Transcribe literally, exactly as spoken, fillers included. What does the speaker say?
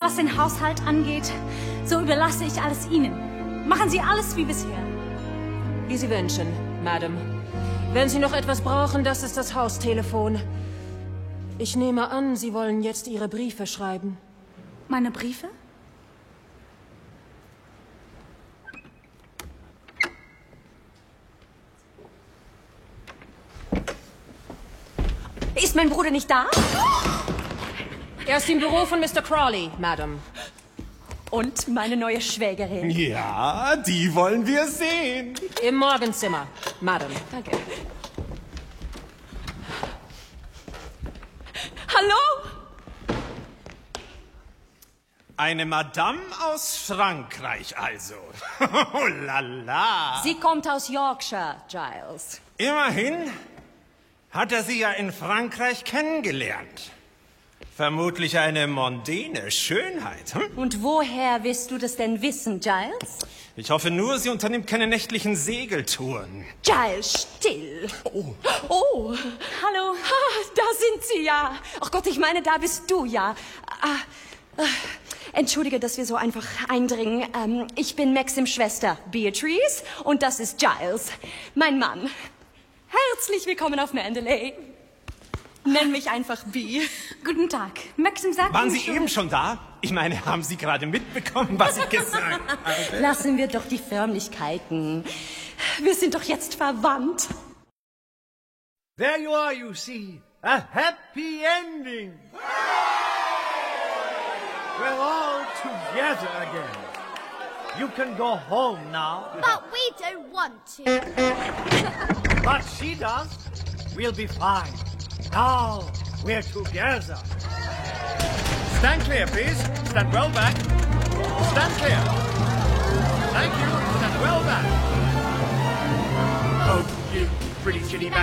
was den Haushalt angeht, so überlasse ich alles Ihnen. Machen Sie alles wie bisher. Wie Sie wünschen, Madam. Wenn Sie noch etwas brauchen, das ist das Haustelefon. Ich nehme an, Sie wollen jetzt Ihre Briefe schreiben. Meine Briefe? Ist mein Bruder nicht da? Er ist im Büro von Mister Crawley, Madam. Und meine neue Schwägerin. Ja, die wollen wir sehen. Im Morgenzimmer, Madam. Danke. Hallo? Eine Madame aus Frankreich also. Oh la la. Sie kommt aus Yorkshire, Giles. Immerhin hat er sie ja in Frankreich kennengelernt. Vermutlich eine mondäne Schönheit. Hm? Und woher willst du das denn wissen, Giles? Ich hoffe nur, sie unternimmt keine nächtlichen Segeltouren. Giles, still. Oh. Oh, hallo. Ah, da sind sie ja. Ach Gott, ich meine, da bist du ja. Ah, ah, entschuldige, dass wir so einfach eindringen. Ähm, ich bin Maxims Schwester, Beatrice, und das ist Giles, mein Mann. Herzlich willkommen auf Mandalay. Nenn mich einfach Bee. Guten Tag. Maxim sagt Waren Ihnen Sie schon... eben schon da? Ich meine, haben Sie gerade mitbekommen, was ich gesagt habe? Lassen wir doch die Förmlichkeiten. Wir sind doch jetzt verwandt. There you are, you see. A happy ending. We're all together again. You can go home now. But we don't want to. But she does. We'll be fine. Now we're together. Stand clear, please. Stand well back. Stand clear. Thank you. Stand well back. Oh, you pretty kitty man.